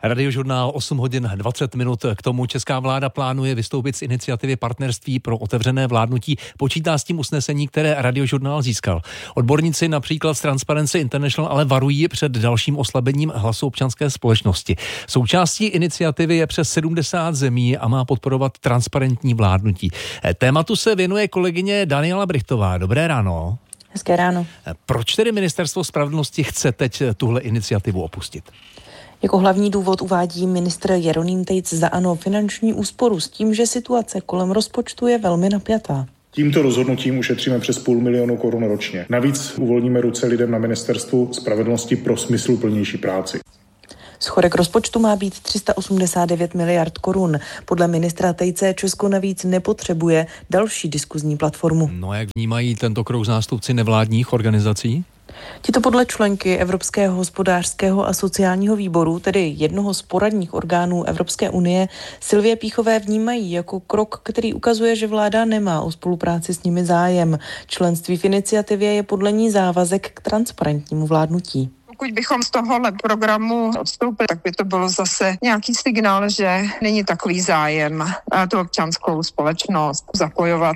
Radiožurnál 8 hodin 20 minut. K tomu česká vláda plánuje vystoupit z iniciativy Partnerství pro otevřené vládnutí. Počítá s tím usnesení, které Radiožurnál získal. Odborníci například z Transparency International ale varují před dalším oslabením hlasu občanské společnosti. Součástí iniciativy je přes 70 zemí a má podporovat transparentní vládnutí. Tématu se věnuje kolegyně Daniela Brychtová. Dobré ráno. Hezké ráno. Proč tedy Ministerstvo spravedlnosti chce teď tuhle iniciativu opustit? Jako hlavní důvod uvádí ministr Jeroným Tejc za ANO finanční úsporu s tím, že situace kolem rozpočtu je velmi napjatá. Tímto rozhodnutím ušetříme přes 500 000 korun ročně. Navíc uvolníme ruce lidem na Ministerstvu spravedlnosti pro smysluplnější práci. Schodek rozpočtu má být 389 miliard korun. Podle ministra Tejce Česko navíc nepotřebuje další diskuzní platformu. No jak vnímají tento krok zástupci nevládních organizací? Tito podle členky Evropského hospodářského a sociálního výboru, tedy jednoho z poradních orgánů Evropské unie, Silvie Píchové vnímají jako krok, který ukazuje, že vláda nemá o spolupráci s nimi zájem. Členství v iniciativě je podle ní závazek k transparentnímu vládnutí. Pokud bychom z tohohle programu odstoupili, tak by to bylo zase nějaký signál, že není takový zájem tu občanskou společnost zapojovat.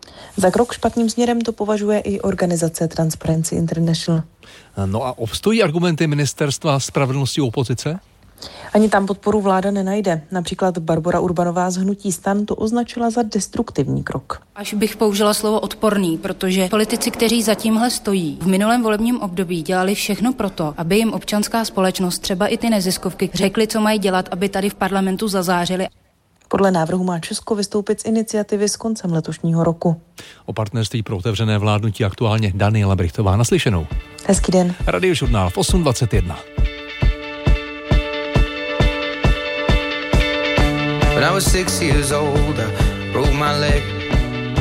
Za krok špatným směrem to považuje i organizace Transparency International. No a obstojí argumenty Ministerstva spravedlnosti opozice? Ani tam podporu vláda nenajde. Například Barbora Urbanová z hnutí STAN to označila za destruktivní krok. Až bych použila slovo odporný, protože politici, kteří za tímhle stojí, v minulém volebním období dělali všechno proto, aby jim občanská společnost, třeba i ty neziskovky, řekli, co mají dělat, aby tady v parlamentu zazářili. Podle návrhu má Česko vystoupit z iniciativy s koncem letošního roku. O partnerství pro otevřené vládnutí aktuálně Daniela Brychtová. Naslyšenou. Hezký den. Radiožurnál v 8:21. When I was 6 years old, I broke my leg.